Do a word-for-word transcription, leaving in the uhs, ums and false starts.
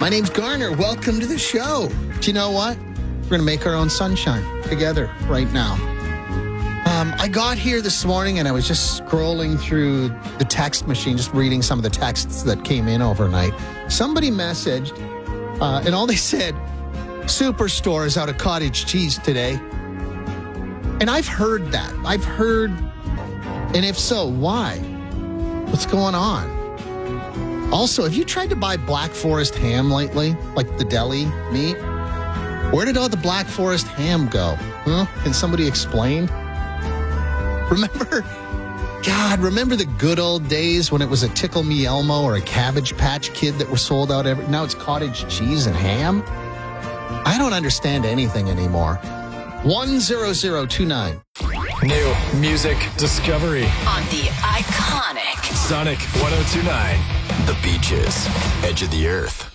My name's Garner. Welcome to the show. Do you know what? We're going to make our own sunshine together right now. Um, I got here this morning and I was just scrolling through the text machine, just reading some of the texts that came in overnight. Somebody messaged, uh, and all they said, Superstore is out of cottage cheese today. And I've heard that. I've heard, and if so, why? What's going on? Also, have you tried to buy Black Forest ham lately? Like the deli meat? Where did all the Black Forest ham go? Huh? Can somebody explain? Remember, God, remember the good old days when it was a Tickle Me Elmo or a Cabbage Patch Kid that were sold out every... Now it's cottage cheese and ham? I don't understand anything anymore. one zero zero two nine. New music discovery on the iconic Sonic one oh two point nine. The Beaches, Edge of the Earth.